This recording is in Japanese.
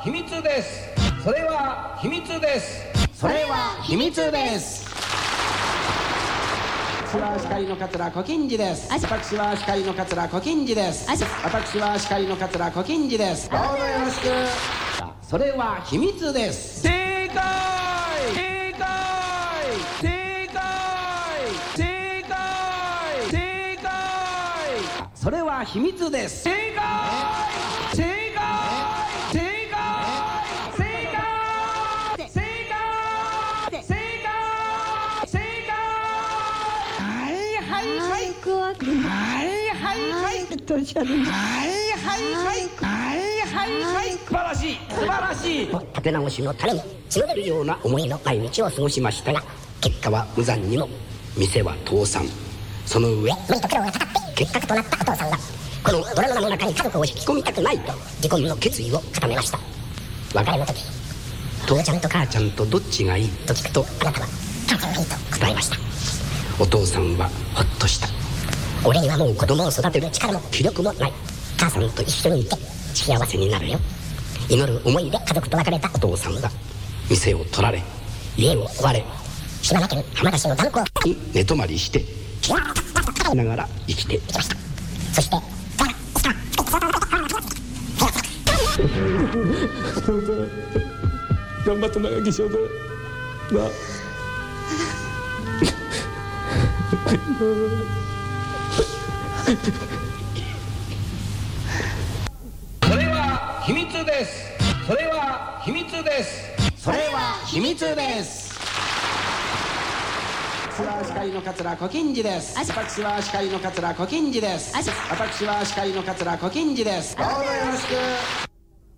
秘密です。それは秘密です。 それは秘密です。私は司会の桂小金治です。私は司会の桂小金治です。私は司会の桂小金治です。どうぞよろしく。それは秘密です。 正解正解正解正解正解。 それは秘密です。 正解正解正解正解正解正解正解。はいはいはいはいはい素晴らしい素晴らしい。 立て直しのために血の出るような思いの毎日を過ごしましたが、結果は無残にも店は倒産。その上無理と苦労がたかって結核となったお父さんが、このドラマの中に家族を引き込みたくないと離婚の決意を固めました。別れの時、父ちゃんと母ちゃんとどっちがいいと聞くと、あなたは母ちゃんがいいと答えました。お父さんはほっとした。俺にはもう子供を育てる力も気力もない。母さんと一緒にいて幸せになるよ。祈る思いで家族と別れたお父さんは、店を取られ家を追われ、島根県浜田市の炭鉱に寝泊まりしてながら生きていきました。そして頑張った長き仕事な。 それは秘密です。それは秘密です。 それは秘密です。私は司会の桂小金治です。私は司会の桂小金治です。私は司会の桂小金治です。どうぞよろしく。